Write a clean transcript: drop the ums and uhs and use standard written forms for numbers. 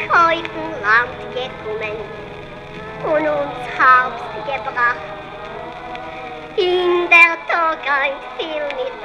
heuten Land gekommen und uns Haus gebracht. In der Tag ein viel mit